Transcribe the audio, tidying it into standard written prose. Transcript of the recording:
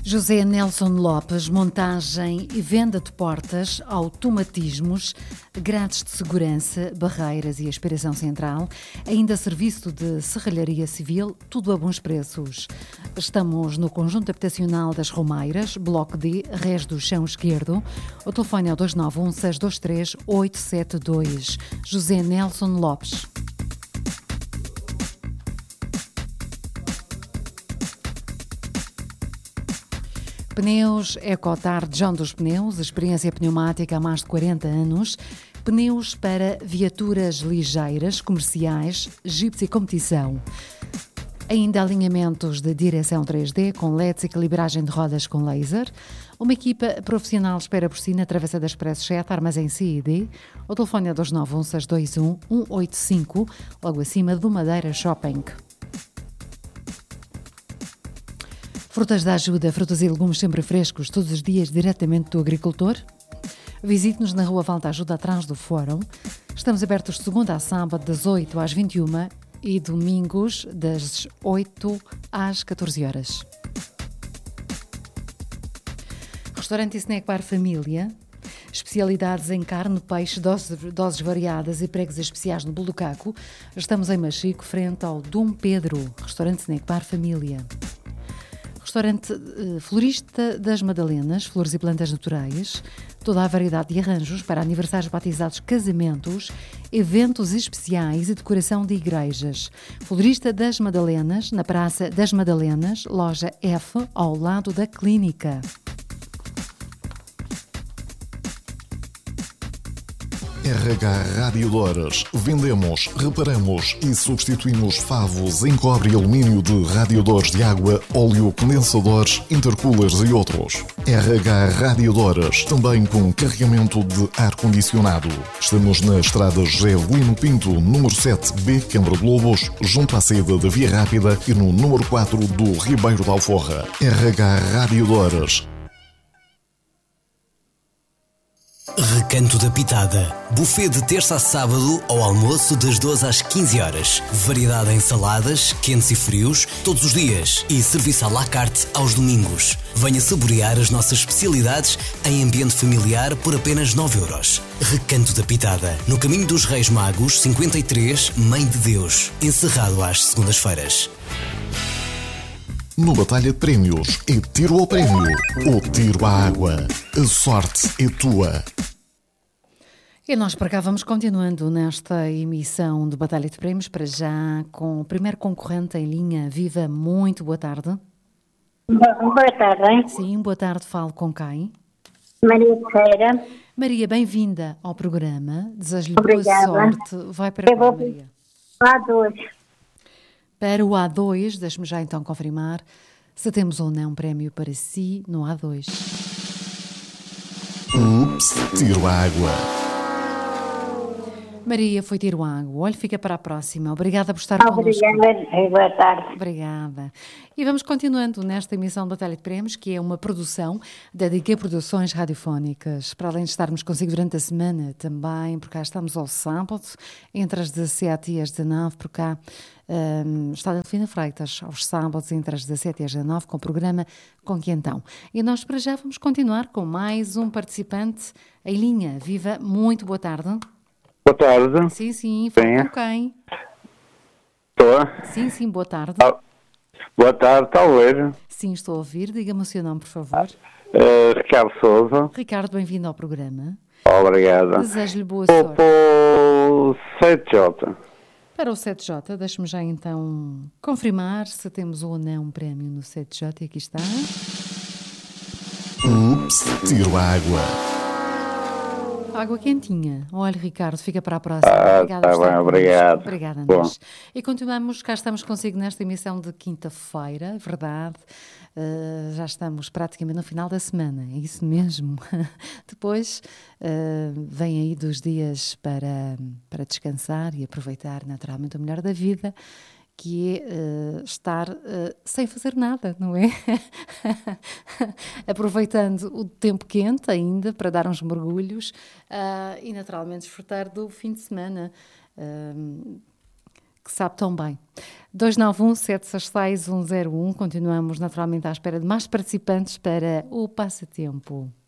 José Nelson Lopes, montagem e venda de portas, automatismos, grades de segurança, barreiras e aspiração central, ainda serviço de serralharia civil, tudo a bons preços. Estamos no conjunto habitacional das Romeiras, Bloco D, Rés do Chão Esquerdo. O telefone é o 291-623-872. José Nelson Lopes. Pneus Ecotard João dos Pneus, experiência pneumática há mais de 40 anos. Pneus para viaturas ligeiras, comerciais, jipes e competição. Ainda alinhamentos de direção 3D com LEDs e calibragem de rodas com laser. Uma equipa profissional espera por si na Travessa da Expresso 7, Armazém C e D. O telefone é 291-621-185, logo acima do Madeira Shopping. Frutas da Ajuda, frutas e legumes sempre frescos, todos os dias diretamente do agricultor. Visite-nos na Rua Val da Ajuda, atrás do Fórum. Estamos abertos de segunda a sábado, das 8 às 21 e domingos, das 8 às 14 horas. Restaurante e Snack Bar Família. Especialidades em carne, peixe, doses variadas e pregos especiais no Bolo do Caco. Estamos em Machico, frente ao Dom Pedro. Restaurante Snack Bar Família. Restaurante Florista das Madalenas, flores e plantas naturais, toda a variedade de arranjos para aniversários, batizados, casamentos, eventos especiais e decoração de igrejas. Florista das Madalenas, na Praça das Madalenas, loja F, ao lado da clínica. RH Radiadores. Vendemos, reparamos e substituímos favos em cobre e alumínio de radiadores de água, óleo, condensadores, intercoolers e outros. RH Radiadores, também com carregamento de ar-condicionado. Estamos na estrada José Lino Pinto, número 7B, Câmara de Lobos, junto à saída da Via Rápida e no número 4 do Ribeiro da Alforra. RH Radiadores. Recanto da Pitada. Buffet de terça a sábado ao almoço das 12 às 15 horas. Variedade em saladas, quentes e frios, todos os dias. E serviço à la carte aos domingos. Venha saborear as nossas especialidades em ambiente familiar por apenas 9€. Recanto da Pitada. No Caminho dos Reis Magos, 53, Mãe de Deus. Encerrado às segundas-feiras. No Batalha de Prémios, é tiro ao prémio ou tiro à água. A sorte é tua. E nós para cá vamos continuando nesta emissão de Batalha de Prémios, para já com o primeiro concorrente em linha. Viva, muito boa tarde. Boa tarde. Sim, boa tarde, falo com quem? Maria Ferreira. Maria, bem-vinda ao programa. Desejo-lhe boa sorte. Vai para qual, Maria? A2. Para o A2, deixe-me já então confirmar se temos ou não um prémio para si no A2. Ups, tiro à água. Maria, foi tiro à água. Olha, fica para a próxima. Obrigada por estar connosco. Obrigada, boa tarde. Obrigada. E vamos continuando nesta emissão de Batalha de Prémios, que é uma produção da DQ Produções Radiofónicas. Para além de estarmos consigo durante a semana, também por cá estamos ao sábado, entre as 17 e as 19, por cá está a Delfina Freitas, aos sábados, entre as 17 e as 19, com o programa Com Quentão. E nós para já vamos continuar com mais um participante em linha. Viva, muito boa tarde. Boa tarde. Sim, fala com quem? Estou? Sim, boa tarde. Boa tarde, está a ouvir? Sim, estou a ouvir. Diga-me o seu nome, por favor. Ricardo Sousa. Ricardo, bem-vindo ao programa. Obrigada. Desejo-lhe boa sorte. Para o 7J. Para o 7J, deixe-me já então confirmar se temos ou não um prémio no 7J. E aqui está. Ups, tiro à água. Água quentinha. Olha, Ricardo, fica para a próxima. Obrigada. Está bem, obrigado. Obrigada a nós. E continuamos, cá estamos consigo nesta emissão de quinta-feira, verdade. Já estamos praticamente no final da semana, é isso mesmo. Depois vem aí dos dias para descansar e aproveitar naturalmente o melhor da vida, que é estar sem fazer nada, não é? Aproveitando o tempo quente ainda para dar uns mergulhos e naturalmente desfrutar do fim de semana, que sabe tão bem. 291-766-101. Continuamos naturalmente à espera de mais participantes para o passatempo.